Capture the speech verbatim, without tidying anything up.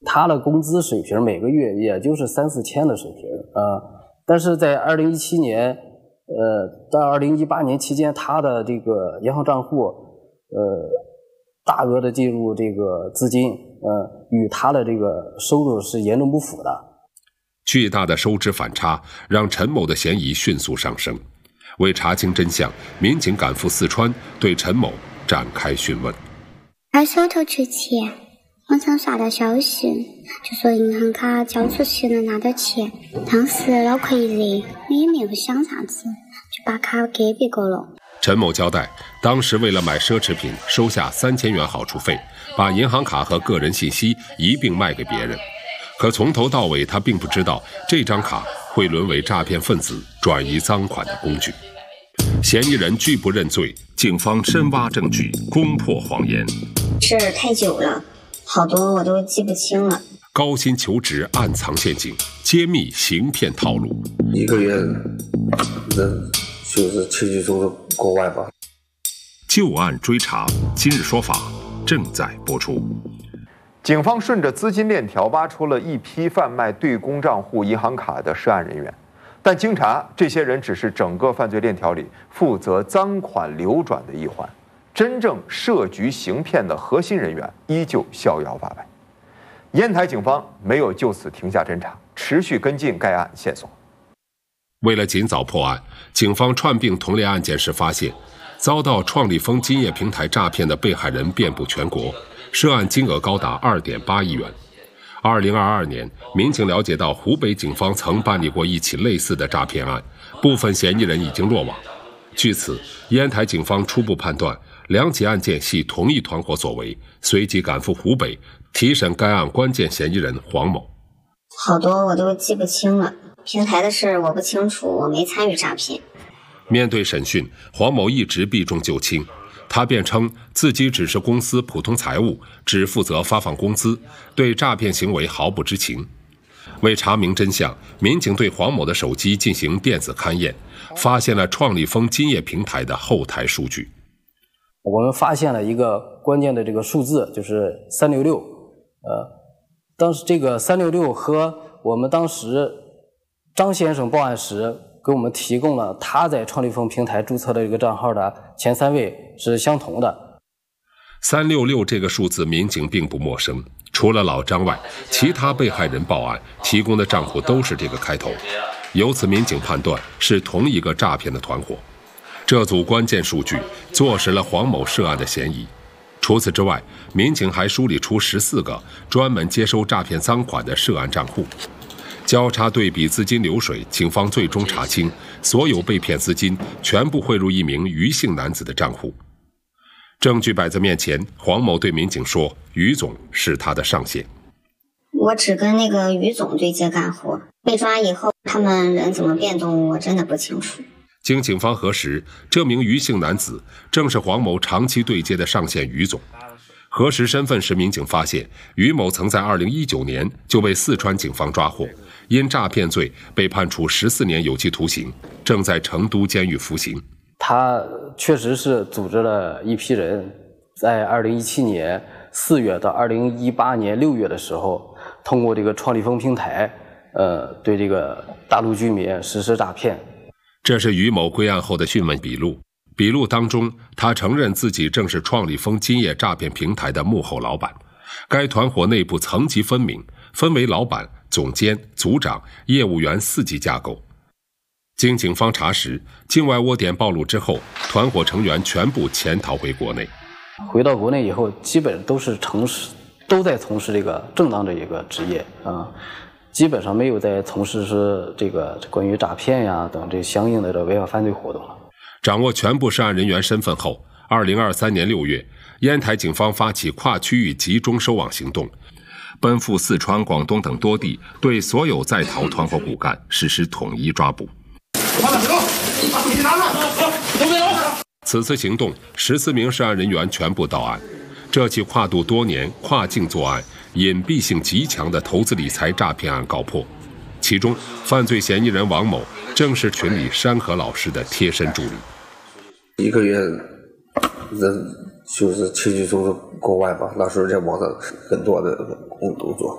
他的工资水平每个月也就是三四千的水平啊。但是在二零一七年，呃，到二零一八年期间，他的这个银行账户，呃，大额的进入这个资金，呃，与他的这个收入是严重不符的。 巨大的收支反差让陈某的嫌疑迅速上升。为查清真相，民警赶赴四川，对陈某展开讯问。 他手头缺钱，网上刷到消息，就说银行卡交出去能拿到钱。当时脑壳一热，我也没有想啥子，就把卡给别个了。 陈某交代，当时为了买奢侈品，收下三千元好处费，把银行卡和个人信息一并卖给别人。可从头到尾，他并不知道这张卡会沦为诈骗分子转移赃款的工具。嫌疑人拒不认罪，警方深挖证据，攻破谎言。 事儿太久了，好多我都记不清了。 高薪求职，暗藏陷阱，揭秘行骗套路。 一个月能就是七七走到国外吧。 旧案追查，今日说法正在播出。 警方顺着资金链条挖出了一批贩卖对公账户银行卡的涉案人员，但经查，这些人只是整个犯罪链条里负责赃款流转的一环，真正设局行骗的核心人员依旧逍遥法外。烟台警方没有就此停下侦查，持续跟进该案线索。 为了尽早破案，警方串并同类案件时发现，遭到创立丰金业平台诈骗的被害人遍布全国，涉案金额高达 二点八亿元。二零二二年，民警了解到湖北警方曾办理过一起类似的诈骗案，部分嫌疑人已经落网。据此，烟台警方初步判断两起案件系同一团伙所为，随即赶赴湖北提审该案关键嫌疑人黄某。 好多我都记不清了，平台的事我不清楚，我没参与诈骗。 面对审讯，黄某一直避重就轻，他辩称自己只是公司普通财务，只负责发放工资，对诈骗行为毫不知情。为查明真相，民警对黄某的手机进行电子勘验，发现了创立丰金业平台的后台数据。 我们发现了一个关键的这个数字，就是三六六。呃，当时这个三六六和我们当时张先生报案时给我们提供了他在创立丰平台注册的这个账号的前三位是相同的。 三六六这个数字民警并不陌生，除了老张外，其他被害人报案提供的账户都是这个开头，由此民警判断是同一个诈骗的团伙。这组关键数据坐实了黄某涉案的嫌疑。除此之外，民警还梳理出十四个专门接收诈骗赃款的涉案账户。交叉对比资金流水，警方最终查清，所有被骗资金全部汇入一名余姓男子的账户。证据摆在面前，黄某对民警说，余总是他的上线。 我只跟那个余总对接干活，被抓以后他们人怎么变动我真的不清楚。 经警方核实，这名余姓男子正是黄某长期对接的上线余总。核实身份时，民警发现余某曾在二零一九年就被四川警方抓获，因诈骗罪被判处十四年有期徒刑，正在成都监狱服刑。 他确实是组织了一批人，在二零一七年四月到二零一八年六月的时候，通过这个创立丰平台，呃，对这个大陆居民实施诈骗。 这是余某归案后的讯问笔录。笔录当中，他承认自己正是创立丰金业诈骗平台的幕后老板。该团伙内部层级分明，分为老板、总监、组长、业务员四级架构。经警方查实，境外窝点暴露之后，团伙成员全部潜逃回国内。 回到国内以后，基本都是从事都在从事这个正当的一个职业啊，基本上没有在从事是这个关于诈骗呀等这相应的这违法犯罪活动了。 掌握全部涉案人员身份后，二零二三年六月，烟台警方发起跨区域集中收网行动，奔赴四川、广东等多地，对所有在逃团伙骨干实施统一抓捕。此次行动，十四名涉案人员全部到案。这起跨度多年、跨境作案、隐蔽性极强的投资理财诈骗案告破。其中，犯罪嫌疑人王某正是群里山河老师的贴身助理。 一个月人就是七七走到国外吧，那时候在网上很多的工作。